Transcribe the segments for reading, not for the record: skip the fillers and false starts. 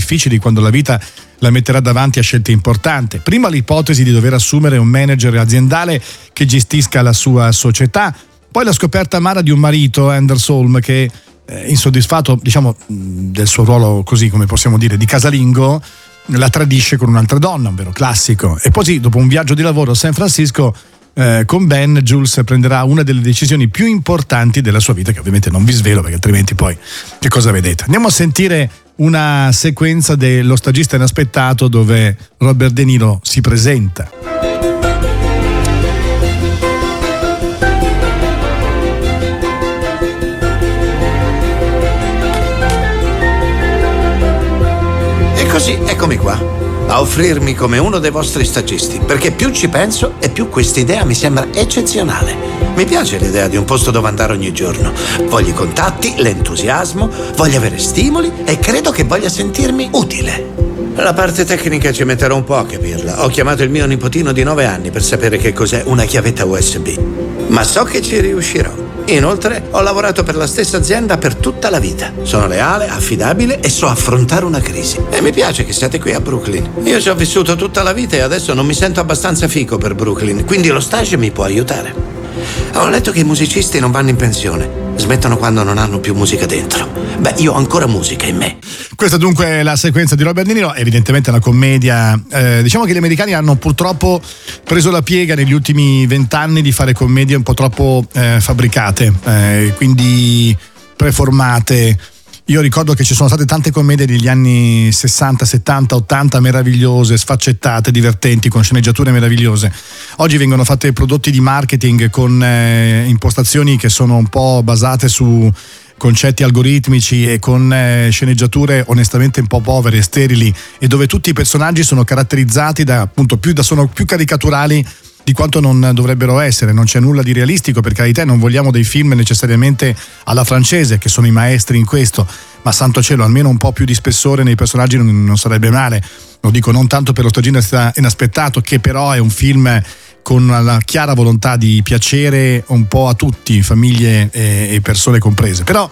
difficili quando la vita la metterà davanti a scelte importanti. Prima l'ipotesi di dover assumere un manager aziendale che gestisca la sua società, poi la scoperta amara di un marito, Anders Holm, che insoddisfatto, diciamo, del suo ruolo, così come possiamo dire, di casalingo, la tradisce con un'altra donna, un vero classico. E poi dopo un viaggio di lavoro a San Francisco con Ben, Jules prenderà una delle decisioni più importanti della sua vita, che ovviamente non vi svelo perché altrimenti poi che cosa vedete. Andiamo a sentire una sequenza dello stagista inaspettato dove Robert De Niro si presenta. E così eccomi qua a offrirmi come uno dei vostri stagisti, perché più ci penso e più questa idea mi sembra eccezionale. Mi piace l'idea di un posto dove andare ogni giorno. Voglio i contatti, l'entusiasmo, voglio avere stimoli e credo che voglia sentirmi utile. La parte tecnica ci metterò un po' a capirla. Ho chiamato il mio nipotino di 9 anni per sapere che cos'è una chiavetta USB, ma so che ci riuscirò. Inoltre ho lavorato per la stessa azienda per tutta la vita. Sono leale, affidabile e so affrontare una crisi. E mi piace che siate qui a Brooklyn. Io ci ho vissuto tutta la vita e adesso non mi sento abbastanza fico per Brooklyn, quindi lo stage mi può aiutare. Ho letto che i musicisti non vanno in pensione, smettono quando non hanno più musica dentro. Beh, io ho ancora musica in me. Questa dunque è la sequenza di Robert De Niro, evidentemente è una commedia. Diciamo che gli americani hanno purtroppo preso la piega negli ultimi 20 anni di fare commedie un po' troppo fabbricate, quindi preformate. Io ricordo che ci sono state tante commedie degli anni 60, 70, 80 meravigliose, sfaccettate, divertenti, con sceneggiature meravigliose. Oggi vengono fatte prodotti di marketing con impostazioni che sono un po' basate su concetti algoritmici e con sceneggiature onestamente un po' povere e sterili, e dove tutti i personaggi sono caratterizzati sono più caricaturali di quanto non dovrebbero essere. Non c'è nulla di realistico, per carità, non vogliamo dei film necessariamente alla francese, che sono i maestri in questo, ma santo cielo, almeno un po' più di spessore nei personaggi non sarebbe male. Lo dico non tanto per Lo stagista inaspettato, che però è un film con la chiara volontà di piacere un po' a tutti, famiglie e persone comprese. Però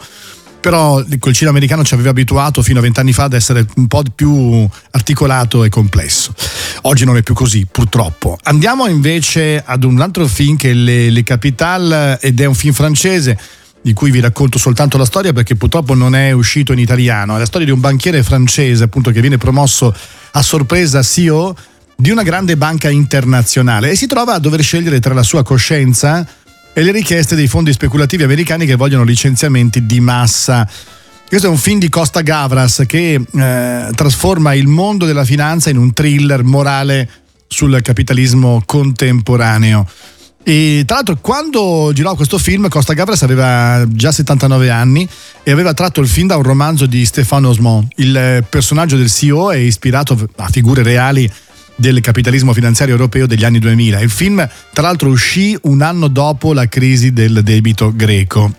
col cinema americano ci aveva abituato fino a 20 anni fa ad essere un po' più articolato e complesso. Oggi non è più così, purtroppo. Andiamo invece ad un altro film che è Le Capitale, ed è un film francese di cui vi racconto soltanto la storia perché purtroppo non è uscito in italiano. È la storia di un banchiere francese, appunto, che viene promosso a sorpresa CEO di una grande banca internazionale e si trova a dover scegliere tra la sua coscienza e le richieste dei fondi speculativi americani che vogliono licenziamenti di massa. Questo è un film di Costa Gavras che trasforma il mondo della finanza in un thriller morale sul capitalismo contemporaneo. E tra l'altro, quando girò questo film, Costa Gavras aveva già 79 anni e aveva tratto il film da un romanzo di Stéphane Osmond. Il personaggio del CEO è ispirato a figure reali del capitalismo finanziario europeo degli anni 2000. Il film, tra l'altro, uscì un anno dopo la crisi del debito greco.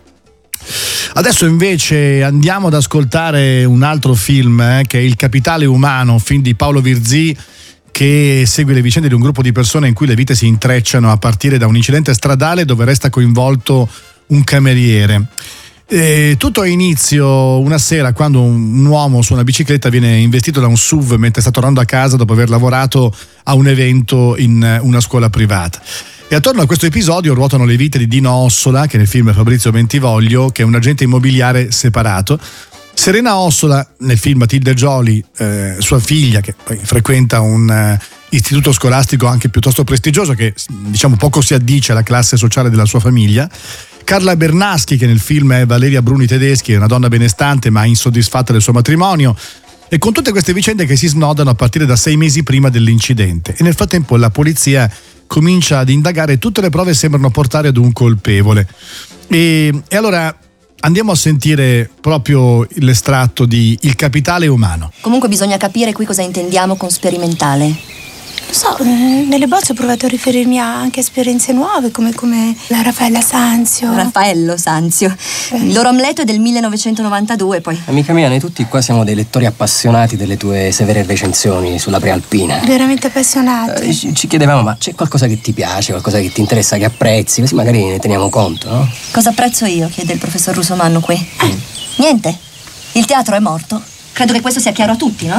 Adesso invece andiamo ad ascoltare un altro film che è Il Capitale Umano, un film di Paolo Virzì che segue le vicende di un gruppo di persone in cui le vite si intrecciano a partire da un incidente stradale dove resta coinvolto un cameriere. Tutto ha inizio una sera quando un uomo su una bicicletta viene investito da un SUV mentre sta tornando a casa dopo aver lavorato a un evento in una scuola privata. E attorno a questo episodio ruotano le vite di Dino Ossola, che nel film è Fabrizio Bentivoglio, che è un agente immobiliare separato, Serena Ossola, nel film Matilde Joly, sua figlia, che poi frequenta un istituto scolastico anche piuttosto prestigioso, che diciamo poco si addice alla classe sociale della sua famiglia, Carla Bernaschi, che nel film è Valeria Bruni Tedeschi, è una donna benestante ma insoddisfatta del suo matrimonio, e con tutte queste vicende che si snodano a partire da 6 mesi prima dell'incidente. E nel frattempo la polizia comincia ad indagare, tutte le prove sembrano portare ad un colpevole. E allora andiamo a sentire proprio l'estratto di Il Capitale Umano. Comunque bisogna capire qui cosa intendiamo con sperimentale. Non so, nelle bozze ho provato a riferirmi anche a esperienze nuove come la Raffaella Sanzio. Raffaello Sanzio. Il loro Amleto è del 1992 poi. Amica mia, noi tutti qua siamo dei lettori appassionati delle tue severe recensioni sulla prealpina. Veramente appassionati. Ci chiedevamo, ma c'è qualcosa che ti piace, qualcosa che ti interessa, che apprezzi? Così magari ne teniamo conto, no? Cosa apprezzo io? Chiede il professor Russomanno qui. Niente. Il teatro è morto. Credo che questo sia chiaro a tutti, no?